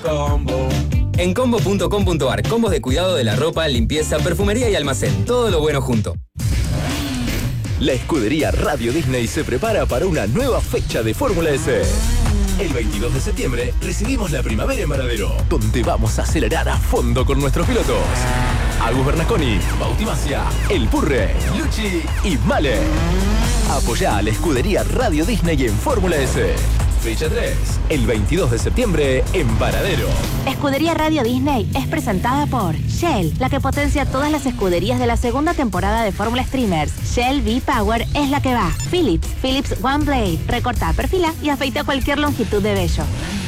Combo. En combo.com.ar, combos de cuidado de la ropa, limpieza, perfumería y almacén. Todo lo bueno junto. La escudería Radio Disney se prepara para una nueva fecha de Fórmula S. El 22 de septiembre recibimos la primavera en Varadero, donde vamos a acelerar a fondo con nuestros pilotos. Agus Bernasconi, Bauti Masia, El Purre, Luchi y Male. Apoyá a la escudería Radio Disney en Fórmula S. Fecha 3, el 22 de septiembre en Varadero. Escudería Radio Disney es presentada por Shell, la que potencia todas las escuderías de la segunda temporada de Fórmula Streamers. Shell V-Power es la que va. Philips One Blade. Recorta, perfila y afeita cualquier longitud de vello.